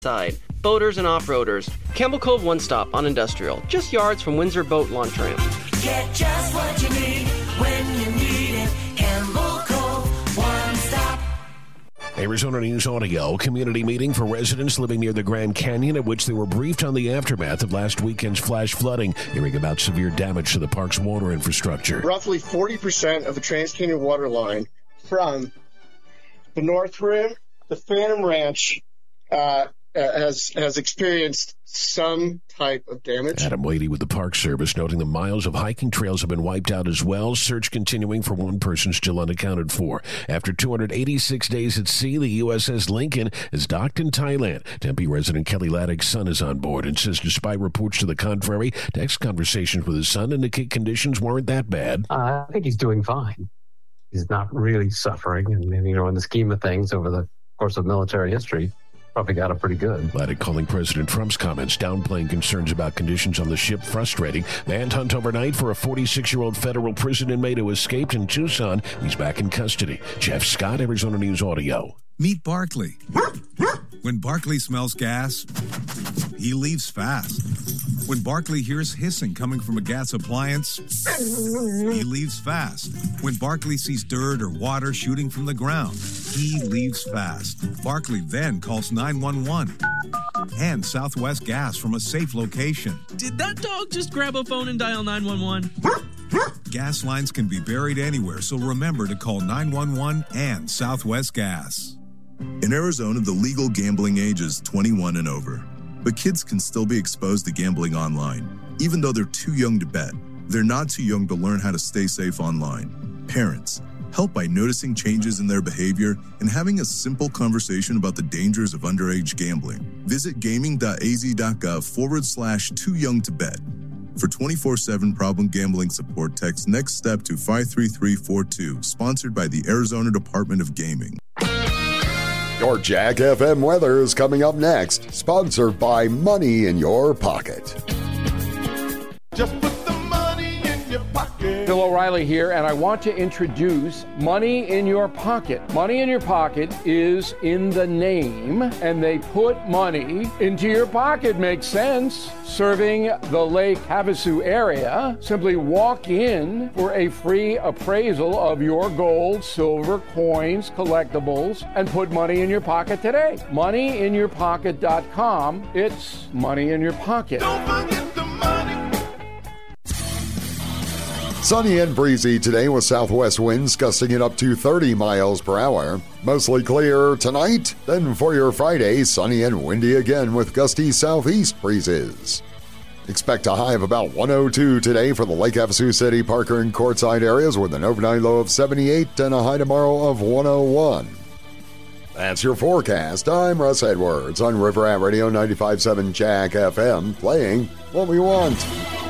side. Boaters and off-roaders. Campbell Cove One Stop on Industrial. Just yards from Windsor Boat Launch Ramp. Get just what you need when you need it. Campbell Cove One Stop. Arizona News Audio, community meeting for residents living near the Grand Canyon, at which they were briefed on the aftermath of last weekend's flash flooding, hearing about severe damage to the park's water infrastructure. Roughly 40% of the Trans-Canyon water line from the North Rim, the Phantom Ranch, has experienced some type of damage. Adam Wadey with the Park Service, noting the miles of hiking trails have been wiped out as well. Search continuing for one person still unaccounted for. After 286 days at sea, the USS Lincoln is docked in Thailand. Tempe resident Kelly Laddick's son is on board and says despite reports to the contrary, text conversations with his son indicate conditions weren't that bad. I think he's doing fine. He's not really suffering. And, in the scheme of things over the course of military history, probably got it pretty good. Laddick calling President Trump's comments downplaying concerns about conditions on the ship frustrating. Manhunt overnight for a 46-year-old federal prison inmate who escaped in Tucson. He's back in custody. Jeff Scott, Arizona News Audio. Meet Barkley. When Barkley smells gas, he leaves fast. When Barkley hears hissing coming from a gas appliance, he leaves fast. When Barkley sees dirt or water shooting from the ground, he leaves fast. Barkley then calls 911 and Southwest Gas from a safe location. Did that dog just grab a phone and dial 911? Gas lines can be buried anywhere, so remember to call 911 and Southwest Gas. In Arizona, the legal gambling age is 21 and over. But kids can still be exposed to gambling online. Even though they're too young to bet, they're not too young to learn how to stay safe online. Parents, help by noticing changes in their behavior and having a simple conversation about the dangers of underage gambling. Visit gaming.az.gov/too young to bet. For 24/7 problem gambling support, text Next Step to 53342, sponsored by the Arizona Department of Gaming. Your Jack FM weather is coming up next, sponsored by Money in Your Pocket. Just put the money in your pocket. Bill O'Reilly here, and I want to introduce Money in Your Pocket. Money in Your Pocket is in the name, and they put money into your pocket. Makes sense. Serving the Lake Havasu area, simply walk in for a free appraisal of your gold, silver, coins, collectibles, and put money in your pocket today. MoneyInYourPocket.com. It's money in your pocket. Don't forget the money. Sunny and breezy today with southwest winds gusting it up to 30 miles per hour. Mostly clear tonight. Then for your Friday, sunny and windy again with gusty southeast breezes. Expect a high of about 102 today for the Lake Havasu City, Parker, and Quartzsite areas with an overnight low of 78 and a high tomorrow of 101. That's your forecast. I'm Russ Edwards on River Rat Radio 95.7 Jack FM, playing what we want.